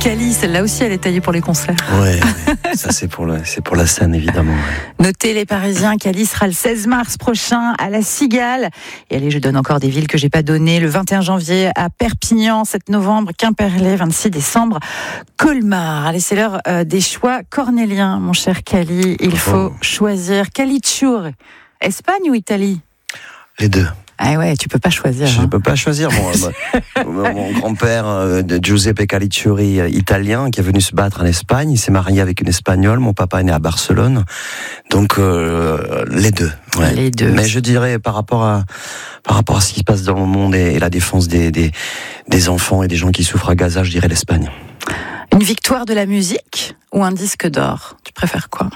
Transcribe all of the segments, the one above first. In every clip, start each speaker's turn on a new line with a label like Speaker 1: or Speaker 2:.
Speaker 1: Cali, celle-là aussi, elle est taillée pour les concerts.
Speaker 2: Ouais, ça c'est pour la scène évidemment. Ouais.
Speaker 1: Notez les Parisiens, Cali sera le 16 mars prochain à la Cigale. Et allez, je donne encore des villes que j'ai pas données. Le 21 janvier à Perpignan, 7 novembre, Quimperlé, 26 décembre, Colmar. Allez, c'est l'heure des choix cornéliens, mon cher Cali. Il faut choisir. Caligiuri, Espagne ou Italie?
Speaker 2: Les deux.
Speaker 1: Ah ouais, tu peux pas choisir.
Speaker 2: Je peux pas choisir. Mon grand-père, Giuseppe Caligiuri, italien, qui est venu se battre en Espagne, il s'est marié avec une Espagnole. Mon papa est né à Barcelone. Donc les deux. Ouais.
Speaker 1: Les deux.
Speaker 2: Mais je dirais par rapport à ce qui se passe dans le monde et la défense des enfants et des gens qui souffrent à Gaza, je dirais l'Espagne.
Speaker 1: Une victoire de la musique ou un disque d'or? Tu préfères quoi?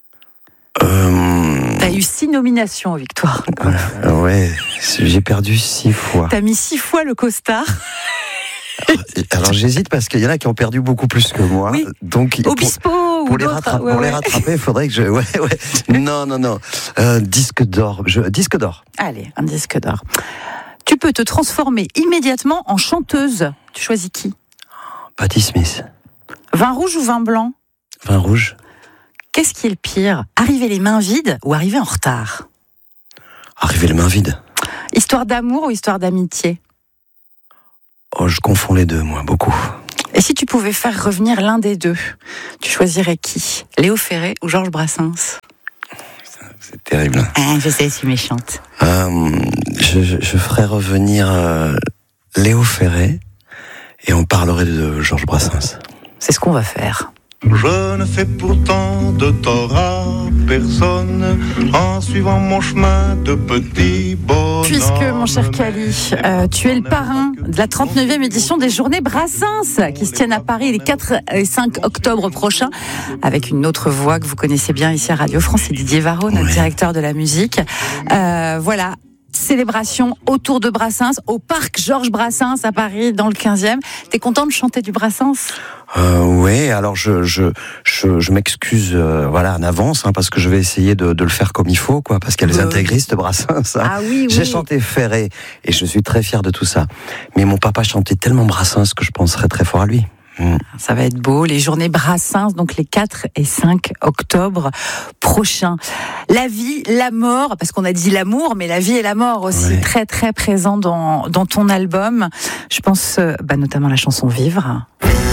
Speaker 1: T'as eu 6 nominations aux victoires.
Speaker 2: Ouais, j'ai perdu 6 fois.
Speaker 1: T'as mis 6 fois le costard.
Speaker 2: Alors j'hésite parce qu'il y en a qui ont perdu beaucoup plus que moi.
Speaker 1: Oui.
Speaker 2: Donc
Speaker 1: Obispo
Speaker 2: pour
Speaker 1: ou
Speaker 2: les
Speaker 1: d'autres.
Speaker 2: pour les rattraper, il faudrait que je. Ouais. Non. Disque d'or. Disque d'or.
Speaker 1: Allez, un disque d'or. Tu peux te transformer immédiatement en chanteuse. Tu choisis qui?
Speaker 2: Patti Smith.
Speaker 1: Vin rouge ou vin blanc?
Speaker 2: Vin rouge.
Speaker 1: Qu'est-ce qui est le pire? Arriver les mains vides ou arriver en retard?
Speaker 2: Arriver les mains vides.
Speaker 1: Histoire d'amour ou histoire d'amitié?
Speaker 2: Oh, je confonds les deux, moi, beaucoup.
Speaker 1: Et si tu pouvais faire revenir l'un des deux, tu choisirais qui? Léo Ferré ou Georges Brassens?
Speaker 2: C'est terrible.
Speaker 1: Ah, je sais, je suis méchante.
Speaker 2: Je ferais revenir Léo Ferré et on parlerait de Georges Brassens.
Speaker 1: C'est ce qu'on va faire.
Speaker 3: Je ne fais pourtant de tort à personne en suivant mon chemin de petit bonhomme.
Speaker 1: Puisque, mon cher Cali, tu es le parrain de la 39e édition des Journées Brassens qui se tiennent à Paris les 4 et 5 octobre prochains avec une autre voix que vous connaissez bien ici à Radio France, c'est Didier Varro, notre directeur de la musique. Voilà. Célébration autour de Brassens, au parc Georges Brassens à Paris, dans le 15e. T'es content de chanter du Brassens?
Speaker 2: Oui, alors je m'excuse en avance parce que je vais essayer de le faire comme il faut parce qu'elle est intégriste Brassens.
Speaker 1: Ah oui.
Speaker 2: J'ai chanté Ferré et je suis très fier de tout ça. Mais mon papa chantait tellement Brassens que je penserais très fort à lui.
Speaker 1: Ça va être beau, les journées Brassens, donc les 4 et 5 octobre prochains. La vie, la mort, parce qu'on a dit l'amour, mais la vie et la mort aussi, très très présent dans ton album. Je pense notamment à la chanson Vivre.